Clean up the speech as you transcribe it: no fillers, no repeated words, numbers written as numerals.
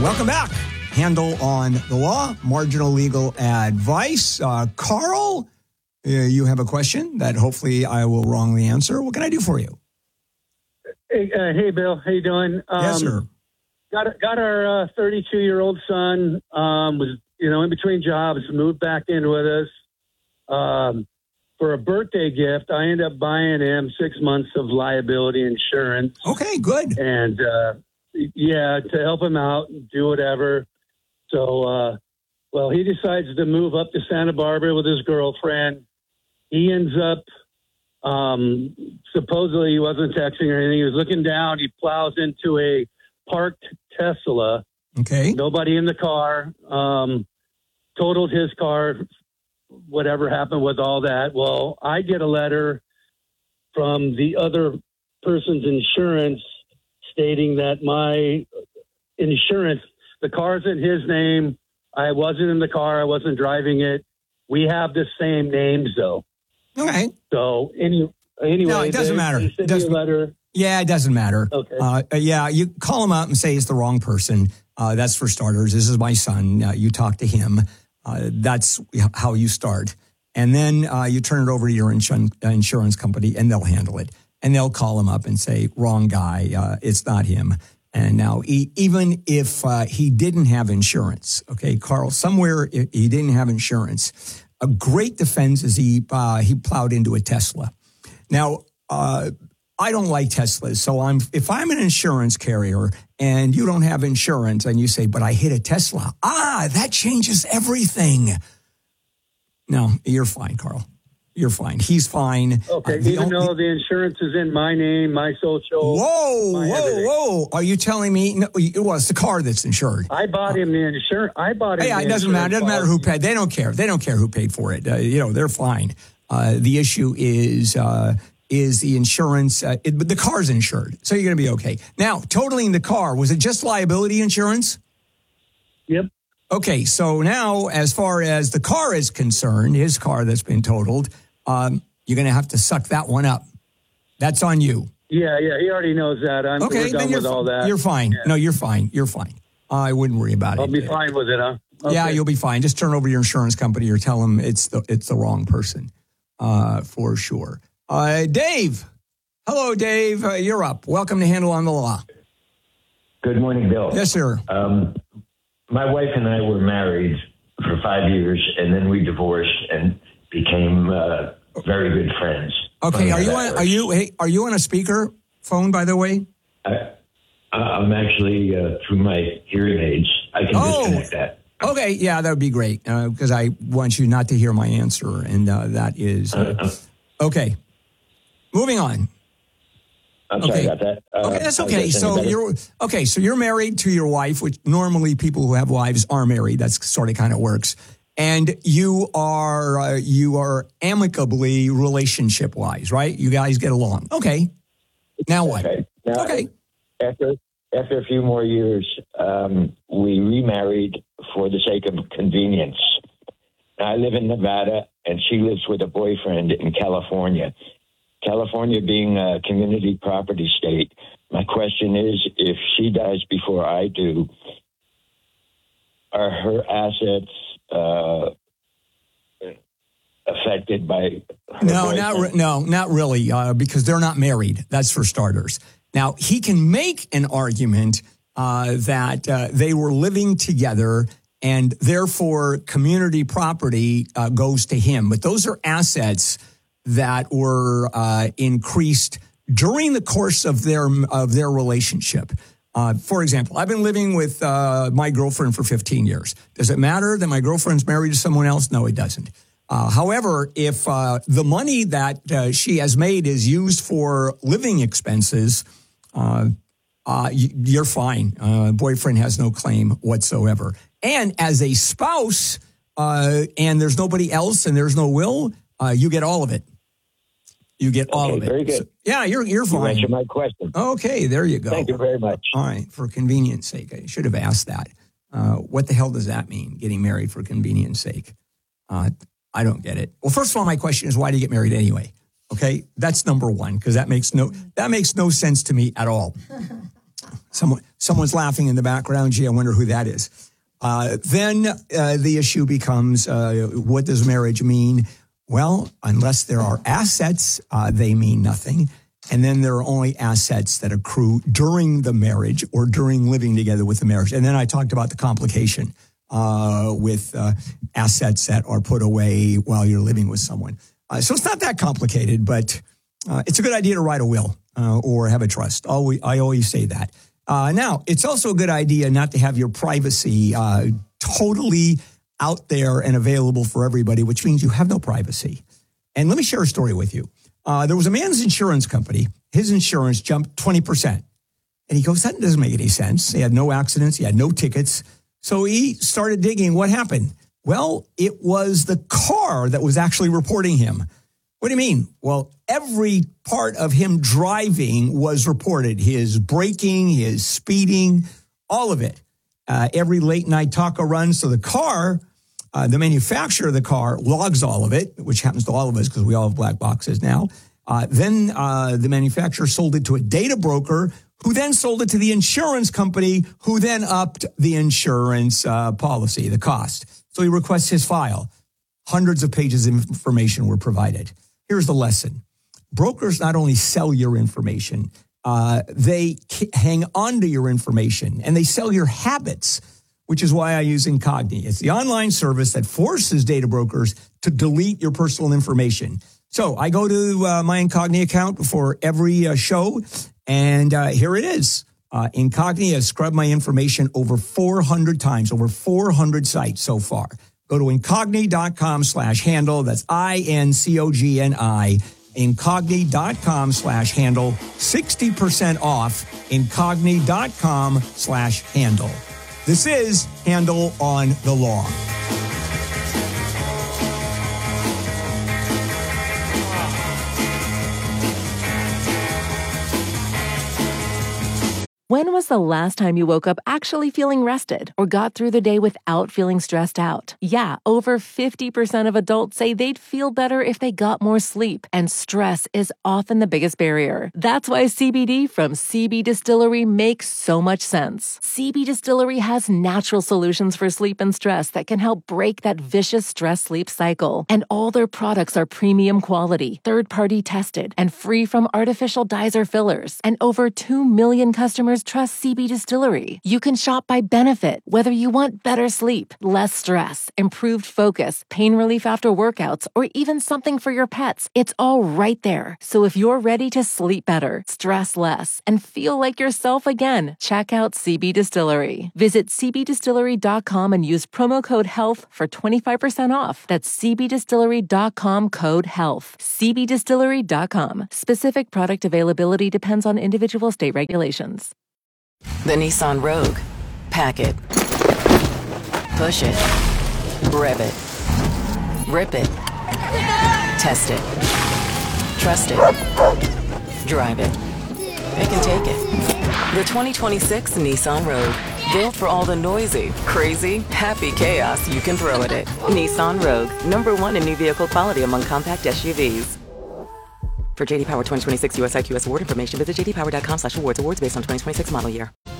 Welcome back. Handle on the Law, marginal legal advice. Carl, you have a question that hopefully I will wrongly answer. What can I do for you? Hey, Bill. How you doing? Yes, sir. Got our 32-year-old son. Was in between jobs. Moved back in with us for a birthday gift. I ended up buying him 6 months of liability insurance. Okay, good. And to help him out and do whatever. So, he decides to move up to Santa Barbara with his girlfriend. He ends up, supposedly he wasn't texting or anything. He was looking down. He plows into a parked Tesla. Okay. Nobody in the car. Totaled his car. Whatever happened with all that. Well, I get a letter from the other person's insurance stating that my insurance, the car's in his name. I wasn't in the car. I wasn't driving it. We have the same names, though. Okay. So anyway, no, it doesn't matter. Send me a letter. Yeah, it doesn't matter. Okay. You call him up and say it's the wrong person. That's for starters. This is my son. You talk to him. That's how you start. And then you turn it over to your insurance company, and they'll handle it. And they'll call him up and say, wrong guy. It's not him. And now, even if he didn't have insurance, okay, Carl, somewhere he didn't have insurance, a great defense is he plowed into a Tesla. Now, I don't like Teslas, so if I'm an insurance carrier and you don't have insurance and you say, but I hit a Tesla, that changes everything. No, you're fine, Carl. You're fine. He's fine. Okay, even though the insurance is in my name, my social. Whoa. Are you telling me? No, it's the car that's insured. I bought him the insurance. Yeah, it doesn't matter. It doesn't matter who paid. They don't care. They don't care who paid for it. They're fine. The issue is the insurance. But the car's insured, so you're going to be okay. Now, totaling the car, was it just liability insurance? Yep. Okay, so now as far as the car is concerned, his car that's been totaled, you're going to have to suck that one up. That's on you. Yeah, he already knows that. We're done with all that. You're fine. Yeah. No, you're fine. You're fine. I wouldn't worry about it. I'll be fine with it, huh? Okay. Yeah, you'll be fine. Just turn over to your insurance company or tell them it's the wrong person, for sure. Dave. Hello, Dave. You're up. Welcome to Handle on the Law. Good morning, Bill. Yes, sir. My wife and I were married for 5 years, and then we divorced and became very good friends. Okay, are you on a speaker phone, by the way? I'm actually through my hearing aids. I can disconnect that. Okay, yeah, that would be great because I want you not to hear my answer, and that is okay. Moving on. I'm sorry about that. Okay, that's okay. So you're married to your wife, which normally people who have wives are married. That's sort of kind of works. And you are amicably relationship wise, right? You guys get along. Okay. Now what? Okay. Now, okay. After a few more years, we remarried for the sake of convenience. I live in Nevada, and she lives with a boyfriend in California. California being a community property state, my question is, if she dies before I do, are her assets affected by her boyfriend? No, not really, because they're not married. That's for starters. Now, he can make an argument that they were living together and therefore community property goes to him. But those are assets that were increased during the course of their relationship. For example, I've been living with my girlfriend for 15 years. Does it matter that my girlfriend's married to someone else? No, it doesn't. However, if the money that she has made is used for living expenses, you're fine. Boyfriend has no claim whatsoever. And as a spouse, and there's nobody else and there's no will, you get all of it. You get all of it. Very good. So, yeah, you're fine. You answered my question. Okay, there you go. Thank you very much. All right, for convenience sake, I should have asked that. What the hell does that mean, getting married for convenience sake? I don't get it. Well, first of all, my question is, why do you get married anyway? Okay, that's number one, because that makes no sense to me at all. Someone's laughing in the background. Gee, I wonder who that is. Then the issue becomes, what does marriage mean? Well, unless there are assets, they mean nothing. And then there are only assets that accrue during the marriage or during living together with the marriage. And then I talked about the complication with assets that are put away while you're living with someone. So it's not that complicated, but it's a good idea to write a will or have a trust. I always say that. Now, it's also a good idea not to have your privacy totally out there and available for everybody, which means you have no privacy. And let me share a story with you. There was a man's insurance company. His insurance jumped 20%. And he goes, that doesn't make any sense. He had no accidents. He had no tickets. So he started digging. What happened? Well, it was the car that was actually reporting him. What do you mean? Well, every part of him driving was reported. His braking, his speeding, all of it. Every late night taco run. So the car, the manufacturer of the car logs all of it, which happens to all of us because we all have black boxes now. Then the manufacturer sold it to a data broker who then sold it to the insurance company who then upped the insurance policy, the cost. So he requests his file. Hundreds of pages of information were provided. Here's the lesson. Brokers not only sell your information, they hang on to your information and they sell your habits, which is why I use Incogni. It's the online service that forces data brokers to delete your personal information. So I go to my Incogni account for every show, and here it is. Incogni has scrubbed my information over 400 times, over 400 sites so far. Go to incogni.com/handle. That's INCOGNI. Incogni.com/handle. 60% off. Incogni.com/handle. This is Handle on the Law. When was the last time you woke up actually feeling rested or got through the day without feeling stressed out? Yeah, over 50% of adults say they'd feel better if they got more sleep, and stress is often the biggest barrier. That's why CBD from CB Distillery makes so much sense. CB Distillery has natural solutions for sleep and stress that can help break that vicious stress-sleep cycle. And all their products are premium quality, third-party tested, and free from artificial dyes or fillers. And over 2 million customers trust CB Distillery. You can shop by benefit, whether you want better sleep, less stress, improved focus, pain relief after workouts, or even something for your pets. It's all right there. So if you're ready to sleep better, stress less, and feel like yourself again, check out CB Distillery. Visit cbdistillery.com and use promo code HEALTH for 25% off. That's cbdistillery.com code HEALTH. cbdistillery.com. Specific product availability depends on individual state regulations. The Nissan Rogue. Pack it. Push it. Rev it. Rip it. Test it. Trust it. Drive it. It can take it. The 2026 Nissan Rogue. Built for all the noisy, crazy, happy chaos you can throw at it. Nissan Rogue. #1 in new vehicle quality among compact SUVs. For JD Power 2026 US IQS award information, visit jdpower.com/awards. Awards based on 2026 model year.